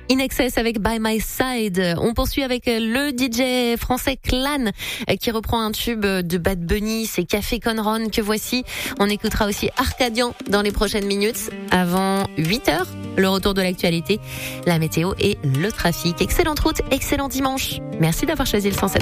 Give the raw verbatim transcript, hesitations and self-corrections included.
In Excess avec By My Side. On poursuit avec le D J français Clan qui reprend un tube de Bad Bunny, c'est Café Conron que voici. On écoutera aussi Arcadian dans les prochaines minutes avant huit heures. Le retour de l'actualité, la météo et le trafic. Excellente route, excellent dimanche. Merci d'avoir choisi le cent sept.